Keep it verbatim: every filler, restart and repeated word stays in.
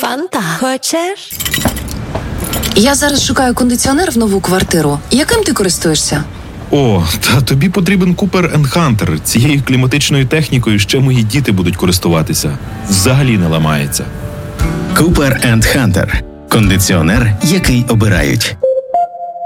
Фанта. Хочеш? Я зараз шукаю кондиціонер в нову квартиру. Яким ти користуєшся? О, та тобі потрібен Cooper енд Hunter. Цією кліматичною технікою ще мої діти будуть користуватися. Взагалі не ламається. Cooper енд Hunter. Кондиціонер, який обирають.